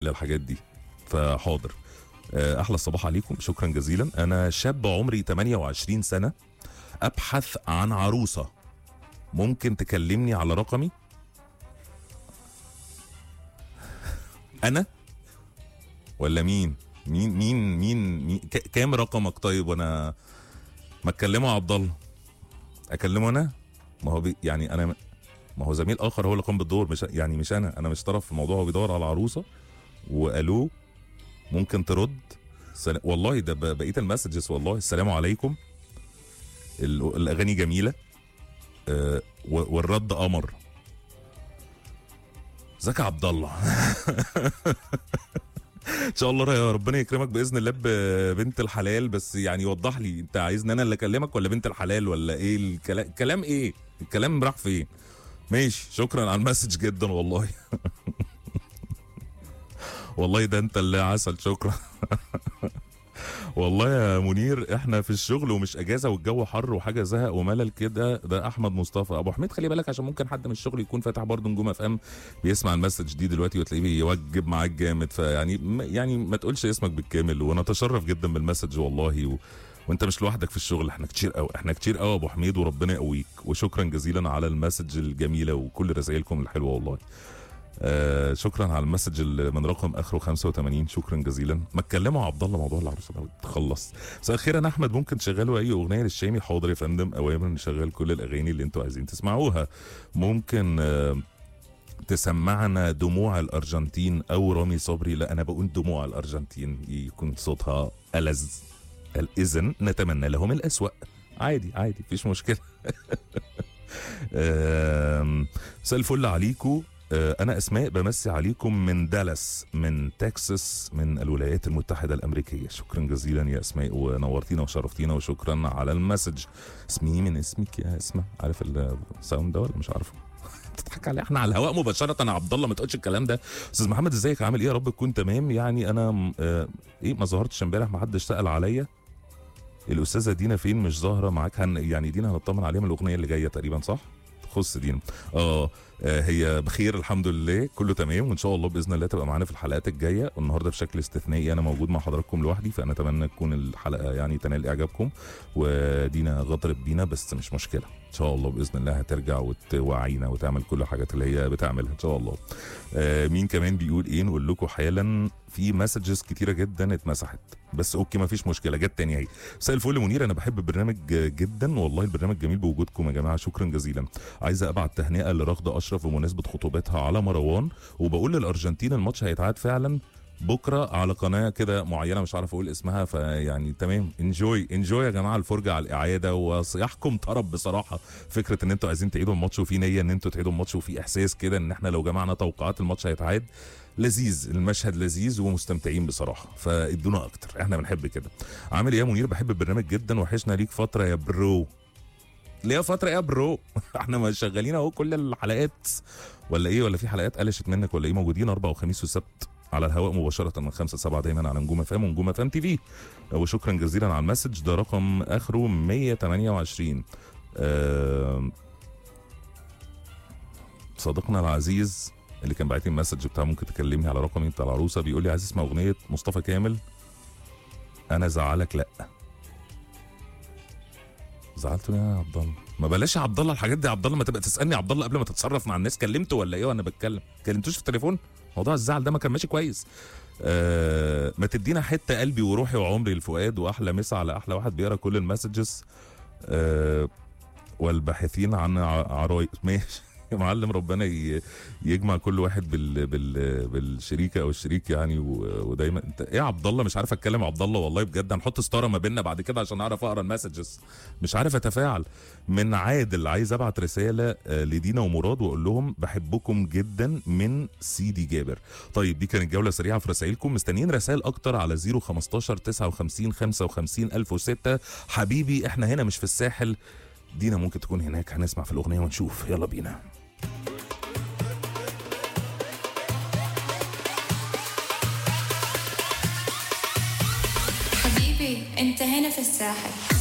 للحاجات دي. فحاضر. احلى الصباح عليكم، شكرا جزيلا. انا شاب عمري 28 سنه ابحث عن عروسه، ممكن تكلمني على رقمي؟ انا ولا مين كام رقمك طيب؟ وانا ما اتكلمه عبد الله، اكلمه انا؟ ما هو يعني انا، ما هو زميل اخر هو اللي قام بالدور، مش يعني مش انا مش طرف في الموضوع. هو بيدور على عروسه وقالوا ممكن ترد. والله ده بقيه المسجز، والله السلام عليكم، الاغاني جميله والرد قمر. ازيك يا عبد الله؟ ان شاء الله يا ربنا يكرمك باذن الله ببنت الحلال. بس يعني وضح لي، انت عايزني انا اللي اكلمك ولا بنت الحلال ولا ايه الكلام ايه؟ الكلام راح فين؟ ماشي، شكرا على المسج جدا والله. والله ده انت اللي عسل، شكرا. والله يا منير احنا في الشغل ومش اجازه والجو حر وحاجه زهق وملل كده. ده احمد مصطفى ابو حميد. خلي بالك عشان ممكن حد من الشغل يكون فاتح برضه نجوم اف ام بيسمع المسج دي دلوقتي وتلاقيه بيوجب معاك جامد. فيعني ما تقولش اسمك بالكامل، وانا اتشرف جدا بالمسج والله. وانت مش لوحدك في الشغل، احنا كتير قوي، احنا كتير قوي يا ابو حميد، وربنا يقويك. وشكرا جزيلا على المسج الجميله وكل رسائلكم الحلوه والله. شكرا على المسج اللي من رقم اخره 85، شكرا جزيلا. ما اتكلموا عبد الله موضوع العروسه ده تخلص. مساء الخير انا احمد، ممكن تشغلوا اي اغنيه للشامي؟ حاضر يا فندم، اوامر، نشغل كل الاغاني اللي انتوا عايزين تسمعوها. ممكن تسمعنا دموع الارجنتين او رامي صبري؟ لا انا بقول دموع الارجنتين يكون صوتها ألذ. اذن نتمنى لهم الاسوأ. عادي عادي مفيش مشكله. مساء الفل عليكم. أنا أسماء بمسي عليكم من دالاس من تكساس من الولايات المتحدة الأمريكية. شكرا جزيلا يا أسماء، ونورتينا وشرفتينا، وشكرا على المسج. اسمي من اسمك يا أسماء، عارف الساوند ده ولا مش عارفه؟ تضحك عليه، احنا على الهواء مباشرة يا عبد الله، ما تقولش الكلام ده. أستاذ محمد ازيك، عامل إيه؟ يا رب تكون تمام. يعني أنا إيه ما ظهرتش امبارح، ما حدش سأل عليا. الأستاذة دينا فين؟ مش ظاهرة معاك. يعني دينا هنطمن عليها من الأغنية اللي جاية تقريبا، صح؟ خص دينا. هي بخير الحمد لله، كله تمام، وان شاء الله باذن الله تبقى معانا في الحلقات الجايه. النهارده بشكل استثنائي انا موجود مع حضراتكم لوحدي، فانا اتمنى تكون الحلقه يعني تنال اعجابكم. ودينا غدرت بينا بس مش مشكله، ان شاء الله باذن الله هترجع وتوعينا وتعمل كل الحاجات اللي هي بتعملها ان شاء الله. مين كمان بيقول ايه؟ نقول لكم حالا في مسجز كتيره جدا اتمسحت، بس اوكي ما فيش مشكله، جت تاني اهي. مساء الفل منير، انا بحب البرنامج جدا والله، البرنامج جميل بوجودكم يا جماعه، شكرا جزيلا. عايزه ابعت تهنئه لرغده اشرف بمناسبه خطوبتها على مروان، وبقول للارجنتين الماتش هيتعاد فعلا بكره على قناه كده معينه مش عارف اقول اسمها، فيعني تمام. انجوي يا جماعه الفرجه على الاعاده. وصياحكم طرب بصراحه، فكره ان انتوا عايزين تعيدوا الماتش وفي نيه ان انتوا تعيدوا الماتش وفي احساس كده ان احنا لو جمعنا توقعات الماتش هيتعاد. لذيذ المشهد، لذيذ ومستمتعين بصراحه، فادونا اكتر، احنا بنحب كده. عامل ايه يا منير؟ بحب البرنامج جدا، وحشنا ليك فتره يا برو. ليه فتره يا برو؟ احنا ما شغالين اهو كل الحلقات ولا ايه؟ ولا في حلقات قلشت منك ولا ايه؟ موجودين اربع وخميس وسبت على الهواء مباشره من 5 ل7 دايما على نجوم FM ونجوم FM TV. وشكرا جزيلا على المسج ده، رقم اخره 128. صديقنا العزيز اللي كان باعت لي المسج بتاع ممكن تكلمني على رقمي بتاع العروسه، بيقول لي عايز اسمع اغنيه مصطفى كامل انا زعلك. لا زعلتني يا عبد الله، ما بلاش يا عبد الله الحاجات دي يا عبد الله، ما تبقى تسالني يا عبد الله قبل ما تتصرف مع الناس. كلمته ولا ايه وانا بتكلم؟ كلمتوش في التليفون؟ موضوع الزعل ده ما كان ماشي كويس. ما تدينا حته قلبي وروحي وعمري الفؤاد، واحلى مسا على احلى واحد بيقرا كل المسجز والباحثين عن عرايس. ماشي يا معلم، ربنا يجمع كل واحد بالشريكه او الشريك يعني. ودايما انت ايه يا عبد الله؟ مش عارف اتكلم يا عبد الله والله بجد، هنحط ستاره ما بيننا بعد كده عشان اعرف اقرا المسجز، مش عارف اتفاعل. من عادل، عايز ابعت رساله لدينا ومراد واقول لهم بحبكم جدا من سيدي جابر. طيب دي كانت جوله سريعه في رسائلكم، مستنيين رسائل اكتر على 015 59 55 1006. حبيبي احنا هنا مش في الساحل، دينا ممكن تكون هناك، هنسمع في الاغنيه ونشوف. يلا بينا. حبيبي انت هنا في الساحل.